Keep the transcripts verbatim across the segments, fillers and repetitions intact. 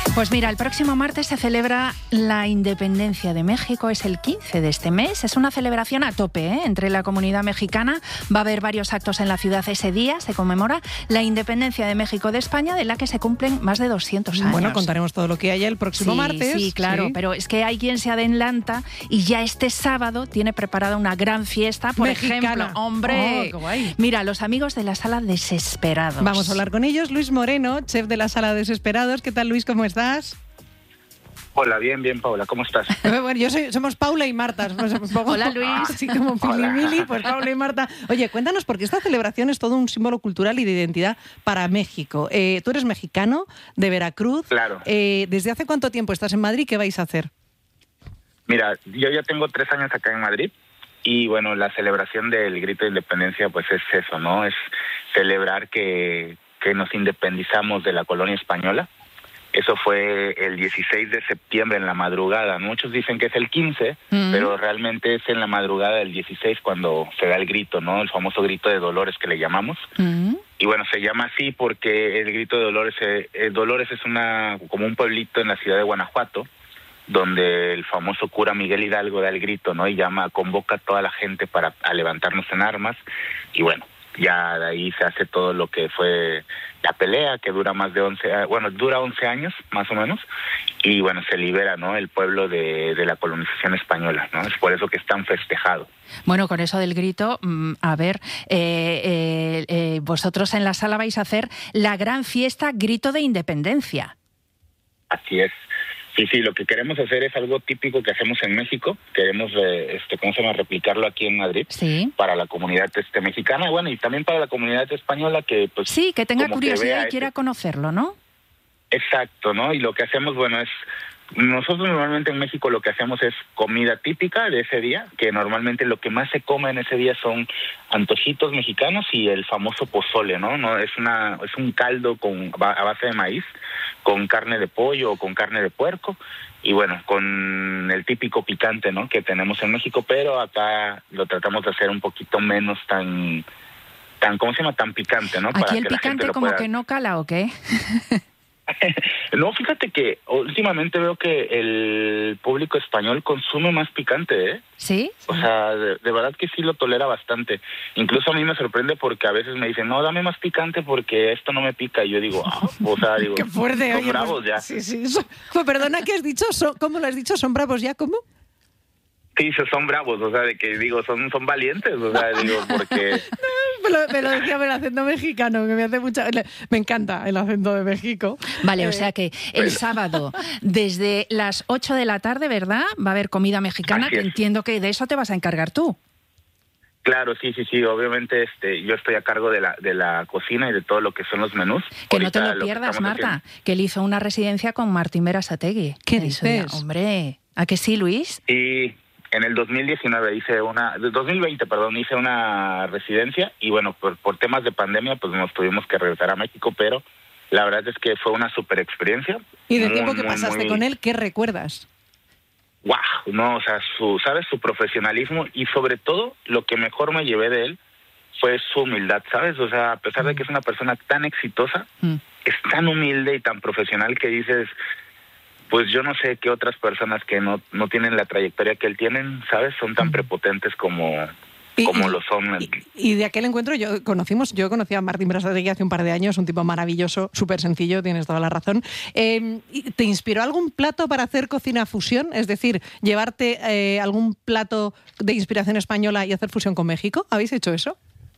Pues mira, el próximo martes se celebra la independencia de México, es el quince de este mes. Es una celebración a tope, ¿eh? Entre la comunidad mexicana. Va a haber varios actos en la ciudad ese día. Se conmemora la independencia de México de España, de la que se cumplen más de doscientos años. Bueno, contaremos todo lo que haya el próximo sí, martes. Sí, claro, sí. Pero es que hay quien se adelanta y ya este sábado tiene preparada una gran fiesta, por Mexicana. ejemplo. ¡Hombre! Oh, qué guay. Mira, los amigos de la Sala Desesperados. Vamos a hablar con ellos. Luis Moreno, chef de la Sala Desesperados. ¿Qué tal, Luis? ¿Cómo estás? Hola, bien, bien, Paula, ¿cómo estás? Bueno, yo soy, somos Paula y Marta. Hola, Luis. Así como Pilimili, pues Paula y Marta. Oye, cuéntanos, porque esta celebración es todo un símbolo cultural y de identidad para México. Eh, tú eres mexicano, de Veracruz. Claro. Eh, ¿Desde hace cuánto tiempo estás en Madrid? ¿Qué vais a hacer? Mira, yo ya tengo tres años acá en Madrid y, bueno, la celebración del Grito de Independencia, pues es eso, ¿no? Es celebrar que, que nos independizamos de la colonia española. Eso fue el dieciséis de septiembre en la madrugada. Muchos dicen que es el quince, mm. pero realmente es en la madrugada del dieciséis cuando se da el grito, ¿no? El famoso grito de Dolores que le llamamos. Mm. Y bueno, se llama así porque el grito de Dolores, eh, Dolores es una como un pueblito en la ciudad de Guanajuato, donde el famoso cura Miguel Hidalgo da el grito, ¿no? Y llama, convoca a toda la gente para a levantarnos en armas. Y bueno, ya de ahí se hace todo lo que fue la pelea, que dura más de once, bueno, dura once años, más o menos, y bueno, se libera, ¿no?, el pueblo de, de la colonización española, ¿no? Es por eso que es tan festejado. Bueno, con eso del grito, a ver, eh, eh, eh, vosotros en la sala vais a hacer la gran fiesta Grito de Independencia. Así es. Sí, sí, lo que queremos hacer es algo típico que hacemos en México. Queremos, eh, este, ¿cómo se llama?, replicarlo aquí en Madrid, sí, para la comunidad este, mexicana, bueno, y también para la comunidad española que, pues, sí, que tenga curiosidad que y quiera ese... conocerlo, ¿no? Exacto, ¿no? Y lo que hacemos, bueno, es nosotros normalmente en México lo que hacemos es comida típica de ese día, que normalmente lo que más se come en ese día son antojitos mexicanos y el famoso pozole, ¿no? No es una es un caldo con a base de maíz, con carne de pollo o con carne de puerco y bueno, con el típico picante, ¿no?, que tenemos en México, pero acá lo tratamos de hacer un poquito menos tan tan ¿cómo se llama?, tan picante, ¿no? Aquí Para el que picante como pueda... que no cala, ¿o qué? No, fíjate que últimamente veo que el público español consume más picante, ¿eh? ¿Sí? O sea, de, de verdad que sí lo tolera bastante. Incluso a mí me sorprende porque a veces me dicen, no, dame más picante porque esto no me pica. Y yo digo, ah, o sea, digo, qué fuerte, son oye, bravos pues, ya. Sí, sí. Son, pues, perdona, ¿qué has dicho? Son, ¿Cómo lo has dicho? ¿Son bravos ya? ¿Cómo? Sí, son bravos, o sea, de que digo, son, son valientes, o sea, digo, porque... No, me, lo, me lo decía con el acento mexicano, que me hace mucha... Me encanta el acento de México. Vale, eh, o sea que el bueno. sábado, desde las ocho de la tarde, ¿verdad?, va a haber comida mexicana, que entiendo que de eso te vas a encargar tú. Claro, sí, sí, sí, obviamente este, yo estoy a cargo de la de la cocina y de todo lo que son los menús. Que Ahorita no te lo pierdas, lo Marta, haciendo. Que él hizo una residencia con Martín Berasategui. ¿Qué dices? Ya, hombre, ¿a que sí, Luis? Sí. En el dos mil diecinueve hice una, dos mil veinte, perdón, hice una residencia y bueno, por, por temas de pandemia pues nos tuvimos que regresar a México, pero la verdad es que fue una super experiencia. ¿Y del tiempo que pasaste muy... con él, qué recuerdas? ¡Wow! No, o sea, su, ¿sabes? Su profesionalismo y sobre todo lo que mejor me llevé de él fue su humildad, ¿sabes? O sea, a pesar de que es una persona tan exitosa, mm. es tan humilde y tan profesional que dices... Pues yo no sé qué otras personas que no no tienen la trayectoria que él tiene, ¿sabes? Son tan prepotentes como, como y, lo son. Y, y de aquel encuentro yo conocimos, yo conocí a Martín Berasategui hace un par de años, un tipo maravilloso, súper sencillo, tienes toda la razón. Eh, ¿Te inspiró algún plato para hacer cocina fusión? Es decir, llevarte eh, algún plato de inspiración española y hacer fusión con México. ¿Habéis hecho eso?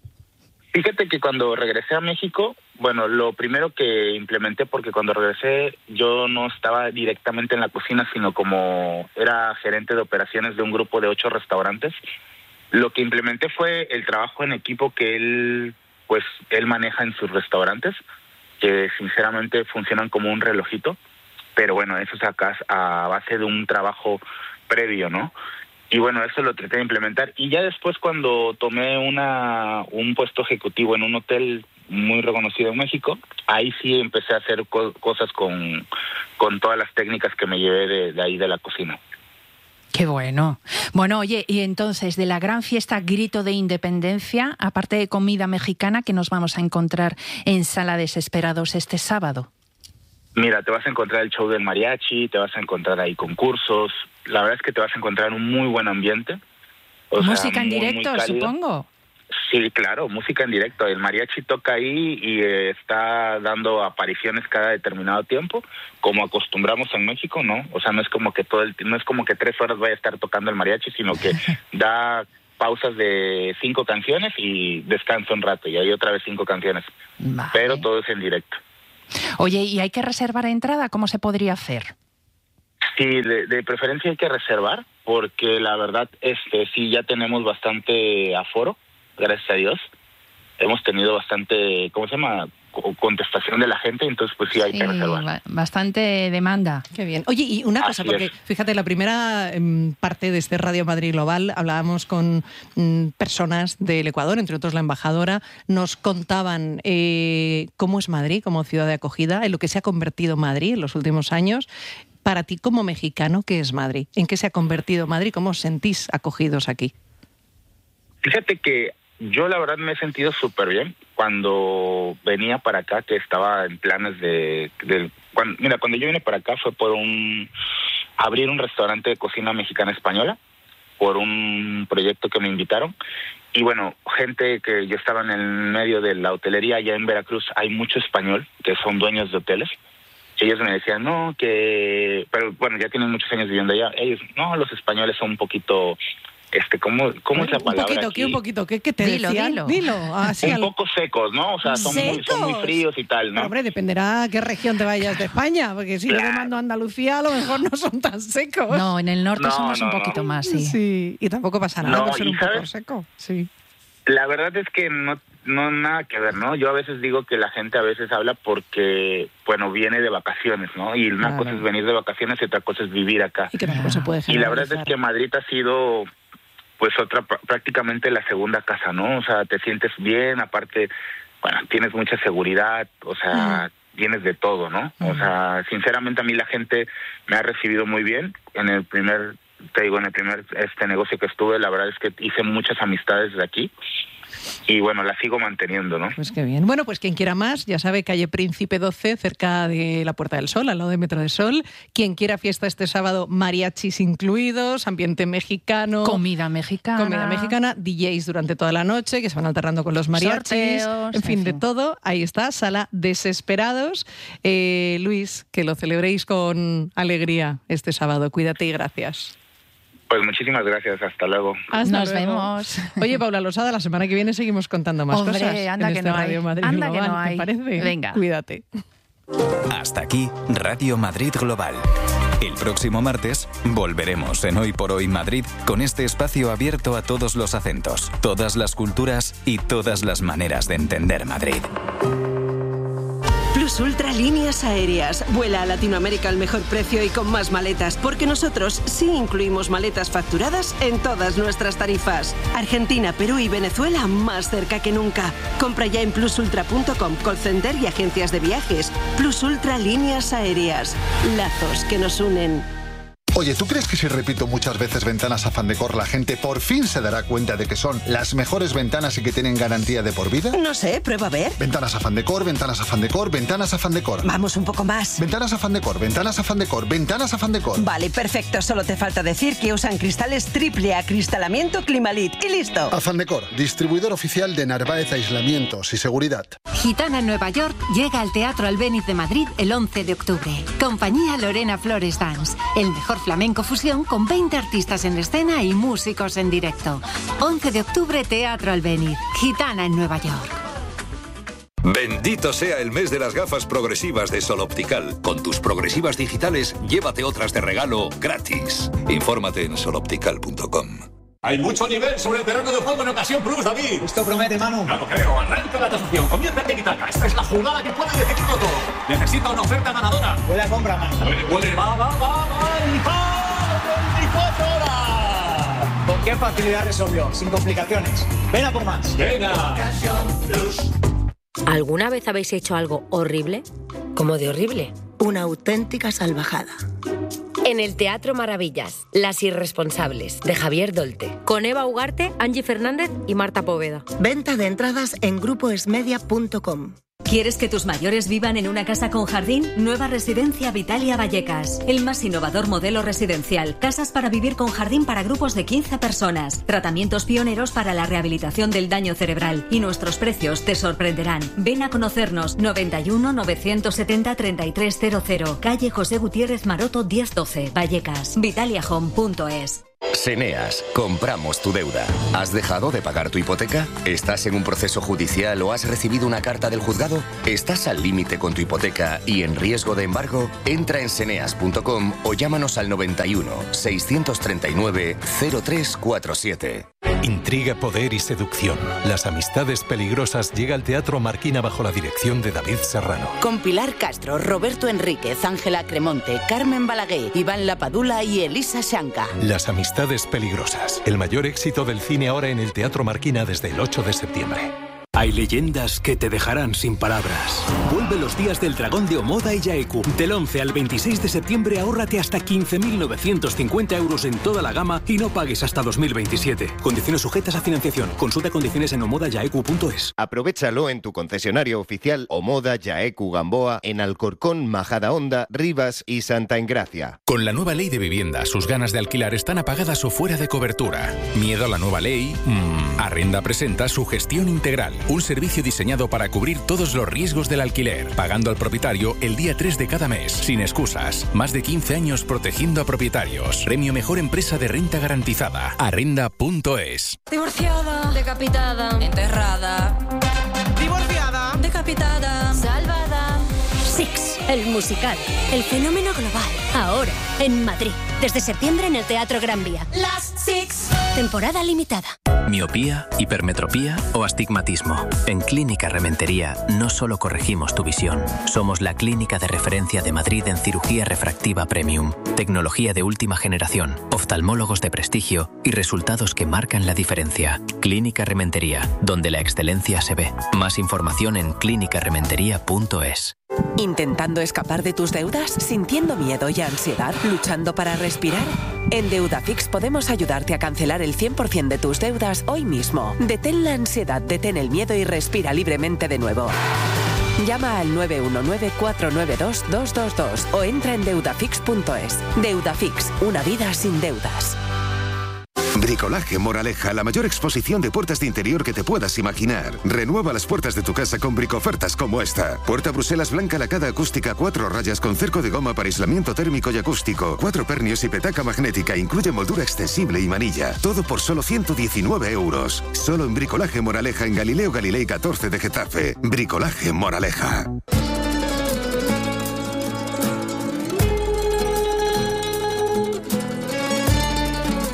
Fíjate que cuando regresé a México, bueno, lo primero que implementé, porque cuando regresé yo no estaba directamente en la cocina, sino como era gerente de operaciones de un grupo de ocho restaurantes, lo que implementé fue el trabajo en equipo que él, pues, él maneja en sus restaurantes, que sinceramente funcionan como un relojito, pero bueno, eso es acá a base de un trabajo previo, ¿no? Y bueno, eso lo traté de implementar. Y ya después cuando tomé una un puesto ejecutivo en un hotel muy reconocido en México, ahí sí empecé a hacer co- cosas con, con todas las técnicas que me llevé de, de ahí de la cocina. Qué bueno. Bueno, oye, y entonces de la gran fiesta Grito de Independencia, aparte de comida mexicana, ¿qué nos vamos a encontrar en Sala Desesperados este sábado? Mira, te vas a encontrar el show del mariachi, te vas a encontrar ahí concursos. La verdad es que te vas a encontrar un muy buen ambiente. O música sea, en muy, directo, muy supongo. Sí, claro, música en directo. El mariachi toca ahí y eh, está dando apariciones cada determinado tiempo, como acostumbramos en México, ¿no? O sea, no es como que todo el, no es como que tres horas vaya a estar tocando el mariachi, sino que da pausas de cinco canciones y descansa un rato y hay otra vez cinco canciones. Vale. Pero todo es en directo. Oye, ¿y hay que reservar entrada? ¿Cómo se podría hacer? Sí, de, de preferencia hay que reservar, porque la verdad, este, sí, ya tenemos bastante aforo, gracias a Dios. Hemos tenido bastante, ¿cómo se llama?, contestación de la gente, entonces pues sí hay sí, que reservar. Ba- bastante demanda. Qué bien. Oye, y una cosa, Así porque es. fíjate, la primera eh, parte de este Radio Madrid Global hablábamos con mm, personas del Ecuador, entre otros la embajadora, nos contaban eh, cómo es Madrid como ciudad de acogida, en lo que se ha convertido Madrid en los últimos años. Para ti como mexicano, ¿qué es Madrid? ¿En qué se ha convertido Madrid? ¿Cómo os sentís acogidos aquí? Fíjate que yo la verdad me he sentido súper bien cuando venía para acá, que estaba en planes de... de cuando, mira, cuando yo vine para acá fue por un... abrir un restaurante de cocina mexicana española, por un proyecto que me invitaron. Y bueno, gente que yo estaba en el medio de la hotelería allá en Veracruz, hay mucho español, que son dueños de hoteles. Ellos me decían, no, que... Pero bueno, ya tienen muchos años viviendo allá. Ellos, no, los españoles son un poquito... Este, ¿cómo, cómo es la palabra? Un poquito, aquí? ¿qué un poquito? ¿Qué, qué te Dilo, decían? dilo. Dilo. Así un al- poco secos, ¿no? O sea, son muy, son muy ¿Secos? fríos y tal, ¿no? Pero, hombre, dependerá a qué región te vayas de España, porque si yo te Claro. mando a Andalucía, a lo mejor no son tan secos. No, en el norte No, somos no, un no. poquito más, sí. Sí, y tampoco pasa nada No, por ser y un poco ¿sabes? seco. Sí. La verdad es que no, no nada que ver, ¿no? Yo a veces digo que la gente a veces habla porque, bueno, viene de vacaciones, ¿no? Y una Claro. cosa es venir de vacaciones y otra cosa es vivir acá. Y que tampoco se puede Y la verdad es generalizar. que Madrid ha sido, pues, otra pr- prácticamente la segunda casa, ¿no? O sea, te sientes bien, aparte, bueno, tienes mucha seguridad, o sea, tienes de todo, ¿no? O sea, sinceramente a mí la gente me ha recibido muy bien. En el primer, te digo, en el primer este negocio que estuve, la verdad es que hice muchas amistades de aquí. Y bueno, la sigo manteniendo, ¿no? Pues qué bien. Bueno, pues quien quiera más, ya sabe, calle Príncipe doce, cerca de la Puerta del Sol, al lado de Metro de Sol. Quien quiera fiesta este sábado, mariachis incluidos, ambiente mexicano. Comida mexicana. Comida mexicana, D Js durante toda la noche, que se van alternando con los mariachis. Sorteos, en fin, en de fin. todo. Ahí está, Sala Desesperados. Eh, Luis, que lo celebréis con alegría este sábado. Cuídate y gracias. Pues muchísimas gracias, hasta luego. Hasta Nos luego. vemos. Oye, Paula Losada, la semana que viene seguimos contando más Hombre, cosas. anda en que este no hay. Radio Madrid Anda que Global, no hay. ¿te parece? Venga. Cuídate. Hasta aquí, Radio Madrid Global. El próximo martes volveremos en Hoy por Hoy Madrid con este espacio abierto a todos los acentos, todas las culturas y todas las maneras de entender Madrid. Plus Ultra Líneas Aéreas. Vuela a Latinoamérica al mejor precio y con más maletas, porque nosotros sí incluimos maletas facturadas en todas nuestras tarifas. Argentina, Perú y Venezuela más cerca que nunca. Compra ya en plus ultra punto com, call center y agencias de viajes. Plus Ultra Líneas Aéreas. Lazos que nos unen. Oye, ¿tú crees que si repito muchas veces ventanas Afán Decor, la gente por fin se dará cuenta de que son las mejores ventanas y que tienen garantía de por vida? No sé, prueba a ver. Ventanas Afán Decor, ventanas Afán Decor, ventanas Afán Decor. Vamos un poco más. Ventanas Afán Decor, ventanas Afán Decor, ventanas Afán Decor. Vale, perfecto. Solo te falta decir que usan cristales triple acristalamiento Climalit. Y listo. Afán Decor, distribuidor oficial de Narváez Aislamientos y Seguridad. Gitana en Nueva York llega al Teatro Albéniz de Madrid el once de octubre. Compañía Lorena Flores Dance. El mejor flamenco fusión con veinte artistas en escena y músicos en directo. once de octubre, Teatro Albéniz. Gitana en Nueva York. Bendito sea el mes de las gafas progresivas de Sol Optical. Con tus progresivas digitales, llévate otras de regalo gratis. Infórmate en sol optical punto com. Hay mucho nivel sobre el terreno de juego en ocasión Plus, David. Esto promete, Manu. No lo creo. Arranca la tasación. Comienza el tiki-taka. Esta es la jugada que puede decidirlo todo. Necesita una oferta ganadora. Buena compra, Manu. Puede, puede. Va, va, va, va. Y va. veinticuatro horas. ¿Con qué facilidad resolvió? Sin complicaciones. Ven a por más. Venga. ¿Alguna vez habéis hecho algo horrible? ¿Cómo de horrible? Una auténtica salvajada. En el Teatro Maravillas, Las Irresponsables, de Javier Dolte. Con Eva Ugarte, Angie Fernández y Marta Poveda. Venta de entradas en grupo esmedia punto com. ¿Quieres que tus mayores vivan en una casa con jardín? Nueva residencia Vitalia Vallecas. El más innovador modelo residencial. Casas para vivir con jardín para grupos de quince personas. Tratamientos pioneros para la rehabilitación del daño cerebral. Y nuestros precios te sorprenderán. Ven a conocernos. noventa y uno, novecientos setenta, treinta y tres cero cero. Calle José Gutiérrez Maroto diez doce. Vallecas. Vitalia Home punto es. Seneas, compramos tu deuda. ¿Has dejado de pagar tu hipoteca? ¿Estás en un proceso judicial o has recibido una carta del juzgado? ¿Estás al límite con tu hipoteca y en riesgo de embargo? Entra en seneas punto com o llámanos al noventa y uno, seiscientos treinta y nueve, cero tres cuarenta y siete. Intriga, poder y seducción. Las amistades peligrosas llega al Teatro Marquina bajo la dirección de David Serrano. Con Pilar Castro, Roberto Enríquez, Ángela Cremonte, Carmen Balaguer, Iván Lapadula y Elisa Shanka. Las amistades peligrosas. El mayor éxito del cine ahora en el Teatro Marquina desde el ocho de septiembre. Hay leyendas que te dejarán sin palabras. Vuelve los días del dragón de Omoda y Yaeku. Del once al veintiséis de septiembre ahórrate hasta quince mil novecientos cincuenta euros en toda la gama y no pagues hasta dos mil veintisiete. Condiciones sujetas a financiación. Consulta condiciones en omoda yaeku punto es. Aprovechalo en tu concesionario oficial Omoda Yaeku Gamboa en Alcorcón, Majadahonda, Rivas y Santa Engracia. Con la nueva ley de vivienda, sus ganas de alquilar están apagadas o fuera de cobertura. ¿Miedo a la nueva ley? Mm. Arrenda presenta su gestión integral. Un servicio diseñado para cubrir todos los riesgos del alquiler, pagando al propietario el día tres de cada mes, sin excusas. Más de quince años protegiendo a propietarios. Premio Mejor Empresa de Renta Garantizada. Arrenda punto es. Divorciada, decapitada, enterrada. Divorciada, decapitada, salvada. Six, el musical, el fenómeno global. Ahora, en Madrid. Desde septiembre en el Teatro Gran Vía. Las Six. Temporada limitada. Miopía, hipermetropía o astigmatismo. En Clínica Rementería no solo corregimos tu visión, somos la clínica de referencia de Madrid en cirugía refractiva premium, tecnología de última generación, oftalmólogos de prestigio y resultados que marcan la diferencia. Clínica Rementería, donde la excelencia se ve. Más información en clínica rementería punto es. ¿Intentando escapar de tus deudas? ¿Sintiendo miedo y ansiedad? ¿Luchando para respirar? En Deudafix podemos ayudarte a cancelar el cien por ciento de tus deudas hoy mismo. Detén la ansiedad, detén el miedo y respira libremente de nuevo. Llama al nueve uno nueve, cuatro nueve dos, dos dos dos o entra en deudafix punto es. Deudafix, una vida sin deudas. Bricolaje Moraleja, la mayor exposición de puertas de interior que te puedas imaginar. Renueva las puertas de tu casa con bricofertas como esta. Puerta Bruselas blanca lacada acústica, cuatro rayas con cerco de goma para aislamiento térmico y acústico, cuatro pernios y petaca magnética, incluye moldura extensible y manilla. Todo por solo ciento diecinueve euros. Solo en Bricolaje Moraleja en Galileo Galilei catorce de Getafe. Bricolaje Moraleja.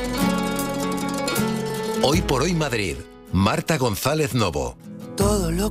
Hoy por hoy Madrid. Marta González Novo. Todo lo